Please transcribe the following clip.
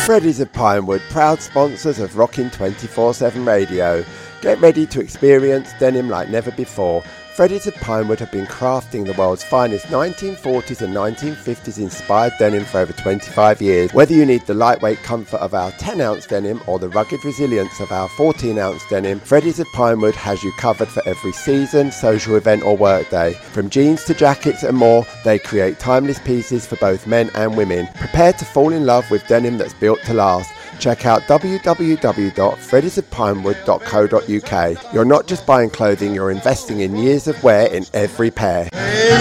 Freddy's of Pinewood, proud sponsors of Rockin' 24/7 Radio. Get ready to experience denim like never before. Freddy's of Pinewood have been crafting the world's finest 1940s and 1950s inspired denim for over 25 years. Whether you need the lightweight comfort of our 10-ounce denim or the rugged resilience of our 14-ounce denim, Freddy's of Pinewood has you covered for every season, social event or workday. From jeans to jackets and more, they create timeless pieces for both men and women. Prepare to fall in love with denim that's built to last. Check out www.freddysofpinewood.co.uk. You're not just buying clothing, you're investing in years of wear in every pair.